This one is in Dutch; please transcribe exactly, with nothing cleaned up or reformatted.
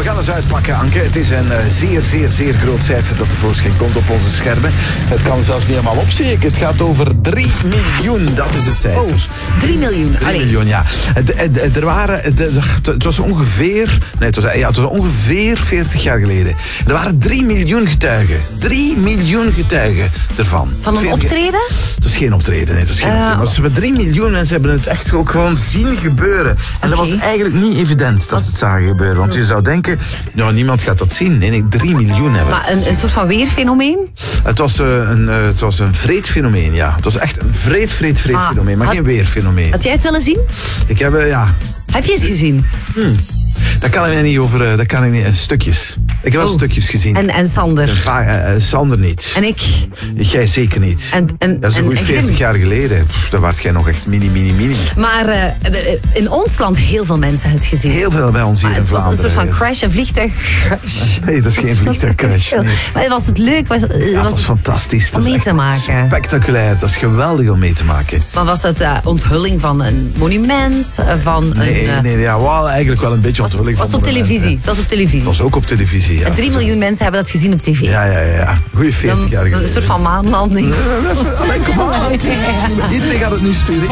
gaan eens uitpakken, Anke. Het is een uh, zeer, zeer, zeer groot cijfer dat tevoorschijn komt op onze schermen. Het kan zelfs niet helemaal op, zie ik. Het gaat over drie miljoen, dat is het cijfer. Oh, drie miljoen. drie miljoen, ja. Er waren, het was ongeveer, nee, het was, ja, het was ongeveer veertig jaar geleden. Er waren drie miljoen getuigen. drie miljoen getuigen ervan. Van een optreden? Dat is geen optreden, nee, dat is geen uh, optreden. Maar ze hebben drie miljoen mensen hebben het echt ook gewoon zien gebeuren. En okay. dat was eigenlijk niet evident dat ze het zagen gebeuren. Want je zou denken, nou, niemand gaat dat zien. Nee, nee, drie miljoen hebben. Maar een, een soort van weerfenomeen? Het was uh, een, uh, het was een vreed fenomeen, ja. Het was echt een vreed, vreed, vreed ah, fenomeen, maar had, geen weerfenomeen. Had jij het willen zien? Ik heb, uh, ja... Heb je het gezien? Hmm. Daar kan ik niet over, uh, daar kan ik niet, uh, stukjes. Ik heb wel oh. stukjes gezien. En, en Sander? Va- uh, uh, Sander niet. En ik? Jij zeker niet. En, en, dat is een goed veertig jaar geleden. Pff, daar waart jij nog echt mini, mini, mini. Maar uh, in ons land heel veel mensen het gezien. Heel veel bij ons hier maar in Vlaanderen. Het was een soort van crash, een vliegtuigcrash. Nee, dat is geen vliegtuigcrash. Nee. Maar was het leuk? Was, ja, was het was fantastisch. Om mee te maken. Spectaculair. Het was geweldig om mee te maken. Maar was het uh, onthulling van een monument? Van nee, een, uh, nee, ja, well, eigenlijk wel een beetje was, onthulling was van op televisie. Het was op televisie. Het was ook op televisie, ja. En drie miljoen mensen hebben dat gezien op tv. Ja, ja, ja. Goeie veertig jaar geleden. Een soort van maanlanding. Alleen, kom maar. Iedereen gaat het nu sturen.